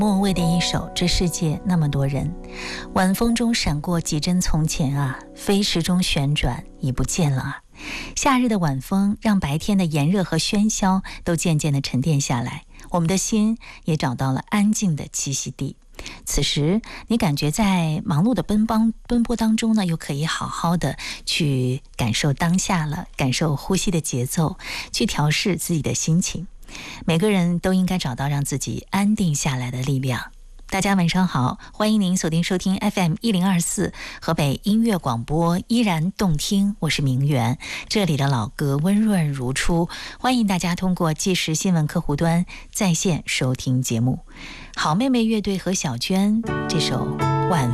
莫文蔚的一首《这世界那么多人》。晚风中闪过几帧从前啊，飞驰中旋转已不见了啊。夏日的晚风让白天的炎热和喧嚣都渐渐地沉淀下来，我们的心也找到了安静的栖息地。此时你感觉在忙碌的奔波当中呢，又可以好好的去感受当下了，感受呼吸的节奏，去调试自己的心情。每个人都应该找到让自己安定下来的力量。大家晚上好，欢迎您锁定收听 FM1024 河北音乐广播，依然动听，我是明媛，这里的老歌温润如初，欢迎大家通过即时新闻客户端在线收听节目。好妹妹乐队和小娟这首晚